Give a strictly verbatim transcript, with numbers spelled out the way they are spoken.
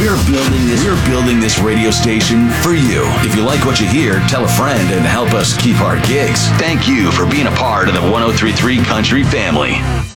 We're building this. We're building this radio station for you. If you like what you hear, tell a friend and help us keep our gigs. Thank you for being a part of the one oh three point three Country family.